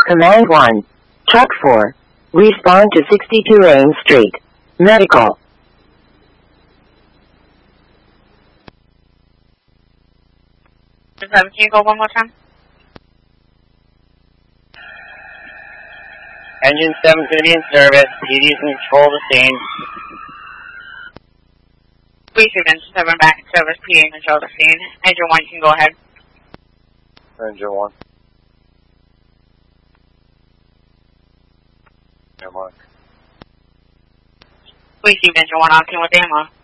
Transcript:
Command 1. Truck 4. Respond to 62 Ames Street. Medical. Can you go one more time? Engine 7's going to be in service. PD's in control of the scene. Please Engine 7 back in service. PA in control of the scene. Engine 1, you can go ahead. Engine 1. Yeah, Mark. Please Engine 1 on scene with ammo.